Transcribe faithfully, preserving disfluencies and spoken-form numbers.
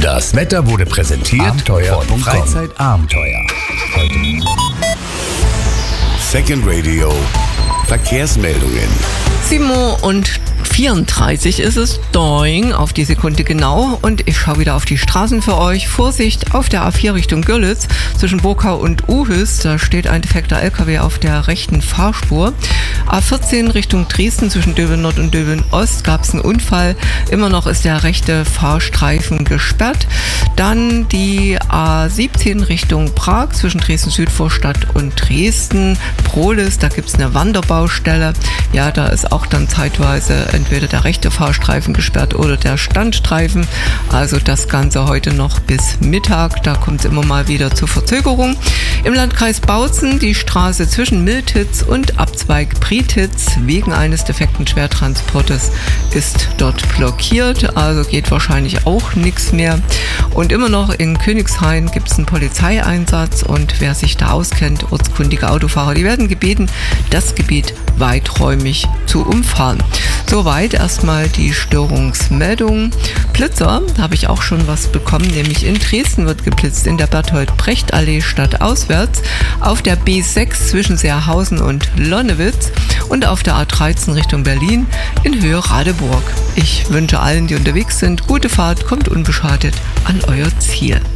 Das Wetter wurde präsentiert Abenteuer von Freizeitabenteuer. Second Radio Verkehrsmeldungen. sieben Uhr und vierunddreißig ist es, doing, auf die Sekunde genau, und ich schaue wieder auf die Straßen für euch. Vorsicht auf der A vier Richtung Görlitz zwischen Burkau und Uhüs, da steht ein defekter L K W auf der rechten Fahrspur. A vierzehn Richtung Dresden zwischen Döbeln Nord und Döbeln Ost gab es einen Unfall, immer noch ist der rechte Fahrstreifen gesperrt. Dann die A siebzehn Richtung Prag zwischen Dresden Südvorstadt und Dresden Prohlis, da gibt es eine Wanderbaustelle, ja, da ist auch dann zeitweise entweder der rechte Fahrstreifen gesperrt oder der Standstreifen. Also das Ganze heute noch bis Mittag. Da kommt es immer mal wieder zu Verzögerung. Im Landkreis Bautzen die Straße zwischen Miltitz und Abzweig Prietitz wegen eines defekten Schwertransportes ist dort blockiert. Also geht wahrscheinlich auch nichts mehr. Und immer noch in Königshain gibt es einen Polizeieinsatz. Und wer sich da auskennt, ortskundige Autofahrer, die werden gebeten, das Gebiet weiträumig zu umfahren. Soweit erstmal die Störungsmeldung. Blitzer, da habe ich auch schon was bekommen, nämlich in Dresden wird geblitzt in der Berthold-Brecht-Allee stadtauswärts, auf der B sechs zwischen Seerhausen und Lonnewitz und auf der A dreizehn Richtung Berlin in Höhe Radeburg. Ich wünsche allen, die unterwegs sind, gute Fahrt, kommt unbeschadet an euer Ziel.